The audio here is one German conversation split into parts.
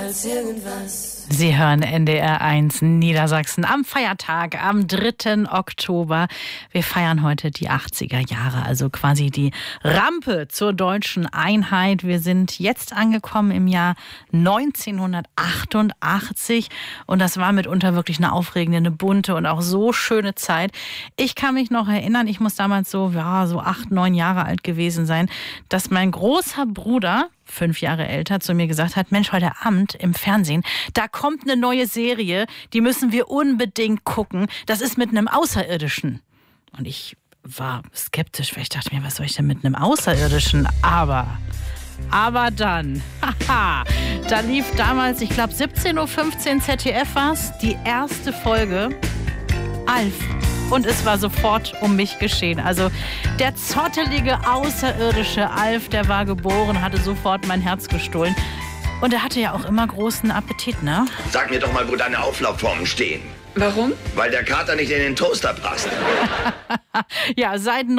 als irgendwas. Sie hören NDR 1 Niedersachsen am Feiertag, am 3. Oktober. Wir feiern heute die 80er Jahre, also quasi die Rampe zur deutschen Einheit. Wir sind jetzt angekommen im Jahr 1988 und das war mitunter wirklich eine aufregende, eine bunte und auch so schöne Zeit. Ich kann mich noch erinnern, ich muss damals so 8, 9 Jahre alt gewesen sein, dass mein großer Bruder, 5 Jahre älter, zu mir gesagt hat, Mensch, heute Abend im Fernsehen, da kommt eine neue Serie, die müssen wir unbedingt gucken. Das ist mit einem Außerirdischen. Und ich war skeptisch, weil ich dachte mir, was soll ich denn mit einem Außerirdischen? Aber dann, da lief damals, ich glaube 17.15 Uhr ZDF war's, die erste Folge Alf. Und es war sofort um mich geschehen. Also der zottelige, außerirdische Alf, der war geboren, hatte sofort mein Herz gestohlen. Und er hatte ja auch immer großen Appetit, ne? Sag mir doch mal, wo deine Auflaufformen stehen. Warum? Weil der Kater nicht in den Toaster passt. Ja, seit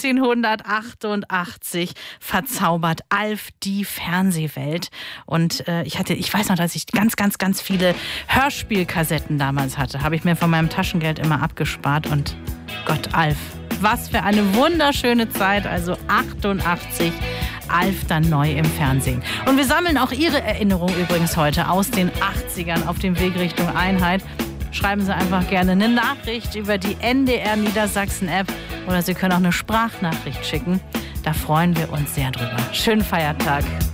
1988 verzaubert Alf die Fernsehwelt. Und ich weiß noch, dass ich ganz viele Hörspielkassetten damals hatte. Habe ich mir von meinem Taschengeld immer abgespart. Und Gott, Alf, was für eine wunderschöne Zeit. Also 88, Alf dann neu im Fernsehen. Und wir sammeln auch Ihre Erinnerungen übrigens heute aus den 80ern auf dem Weg Richtung Einheit. Schreiben Sie einfach gerne eine Nachricht über die NDR Niedersachsen App oder Sie können auch eine Sprachnachricht schicken. Da freuen wir uns sehr drüber. Schönen Feiertag.